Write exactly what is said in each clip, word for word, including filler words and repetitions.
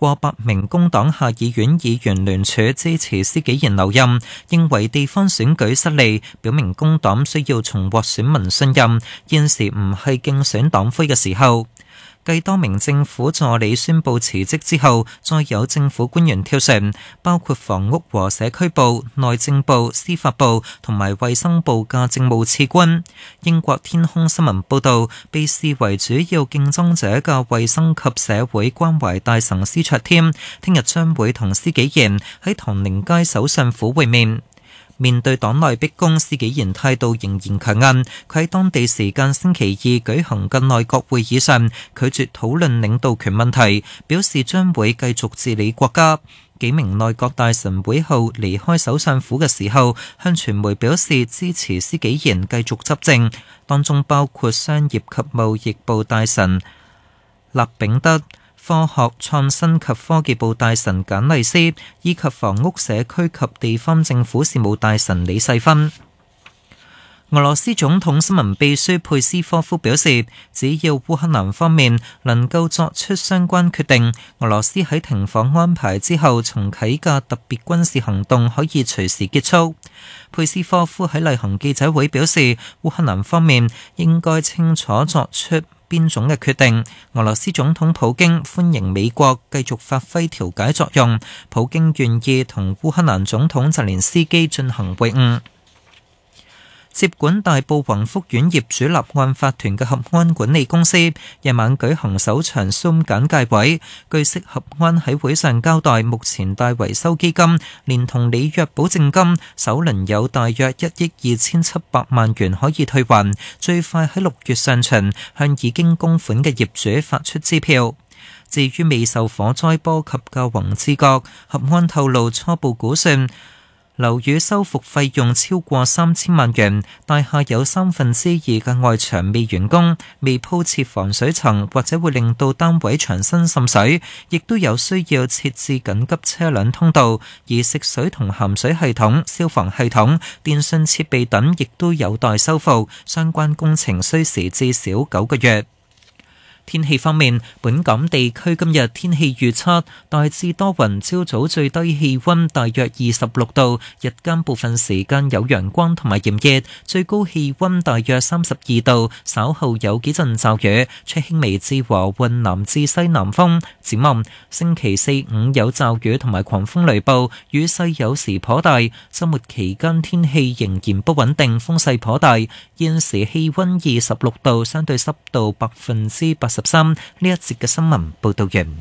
過百名工黨下議院議員聯署支持施紀賢留任，認為地方選舉失利，表明工黨需要重獲選民信任，現時唔係競選黨魁嘅時候。繼多名政府助理宣布辭職之後，再有政府官員跳船，包括房屋和社區部、內政部、司法部同埋衛生部嘅政務次官。英國天空新聞報導，被視為主要競爭者嘅衛生及社會關懷大臣施卓添，聽日將會同施紀賢喺唐寧街首相府會面。面對黨內逼宮，施紀賢態度仍然強硬。佢喺當地時間星期二舉行嘅內閣會議上，拒絕討論領導權問題，表示將會繼續治理國家。幾名內閣大臣會後離開首相府嘅時候，向傳媒表示支持施紀賢繼續執政，當中包括商業及貿易部大臣勒炳德、科學創新及科技部大臣簡麗斯，以及房屋社區及地方政府事務大臣李世芬。俄羅斯總統新聞秘書佩斯科夫表示，只要烏克蘭方面能夠作出相關決定，俄羅斯喺停火安排之後重啟嘅特別軍事行動可以隨時結束。佩斯科夫喺例行記者會表示，烏克蘭方面應該清楚作出邊種嘅決定。俄羅斯總統普京歡迎美國繼續發揮調解作用，普京願意同烏克蘭總統澤連斯基進行會晤。接管大埔宏福苑業主立案法團嘅合安管理公司夜晚舉行首場 Zoom 簡介會，據悉合安喺會上交代，目前大維修基金連同履約保證金首輪有大約一億二千七百萬元可以退還，最快喺六月上旬向已經供款嘅業主發出支票。至於未受火災波及嘅宏志閣，合安透露初步估算樓宇修復費用超過三千萬元，大廈有三分之二嘅外牆未完工，未鋪設防水層，或者會令到單位牆身滲水，亦都有需要設置緊急車輛通道，而食水同鹹水系統、消防系統、電信設備等亦都有待修復，相關工程需時至少九個月。天氣方面，本港地區今日天氣預測大致多雲，朝早最低氣溫大約二十六度，日間部分時間有陽光同埋炎熱，最高氣溫大約三十二度，稍後有幾陣驟雨，吹輕微至和緩南至西南風。展望星期四五有驟雨同埋狂風雷暴，雨勢有時頗大，周末期間天氣仍然不穩定，風勢頗大。現時氣溫二十六度，相對濕度百分之八十三。呢一節嘅新聞報道完。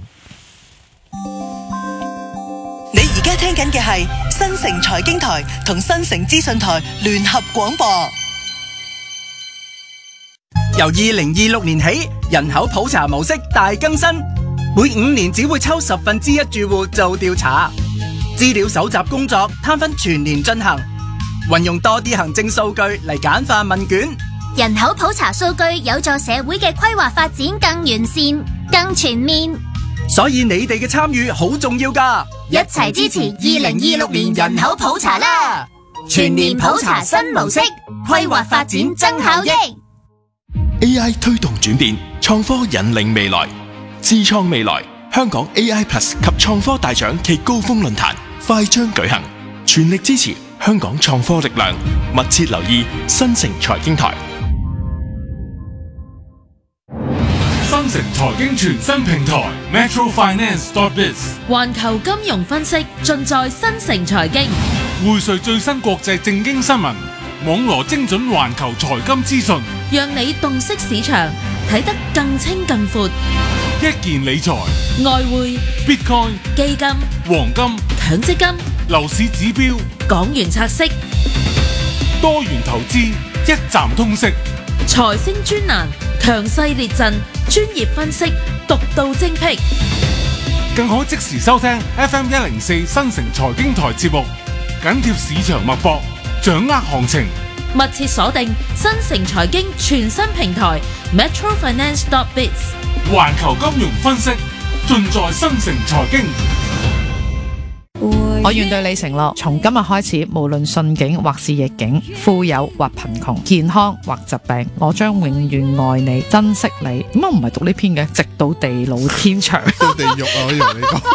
你而家聽緊嘅係新城財經台同新城資訊台聯合廣播。 由二零二六年起，人口普查模式大更新，每五年只會抽十分之一住戶做調查，資料搜集工作攤分全年進行，運用多啲行政數據嚟簡化問卷。 人口普查數據有助社會嘅規劃發展更完善、更全面， 所以你哋嘅參與好重要㗎， 一齊支持二零二六年人口普查啦！全年普查新模式，規劃發展增效益。 A I 推動轉變，創科引領未來，智創未來。香港 A I Plus 及創科大獎暨高峰論壇快將舉行，全力支持香港創科力量，密切留意新城財經台。 新城財經全新平台 Metro Finance dot biz， 環球金融分析盡在新城財經， 匯萃最新國際政經新聞，網羅精準環球財金資訊， 讓你洞悉市場，睇得更清更闊。 一件理財、 外匯、 Bitcoin、 基金、 黃金、 強積金、 樓市指標、 港元拆息、 多元投資，一站通識。 財星專欄，強勢列陣，專業分析，獨到精闢， 更可即時收聽 F M 一零四新城財經台節目，緊貼市場脈搏，掌握行情， 密切鎖定新城財經全新平台 Metro Finance dot biz， 環球金融分析盡在新城財經。 我願對你承諾，從今日開始，無論順境或是逆境，富有或貧窮，健康或疾病，我將永遠愛你、珍惜你。點解唔係讀呢篇嘅？直到地老天長。 到地獄啊！我以為你講。